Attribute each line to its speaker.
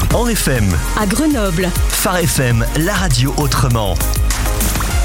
Speaker 1: en FM.
Speaker 2: À Grenoble.
Speaker 1: Phare FM, la radio autrement.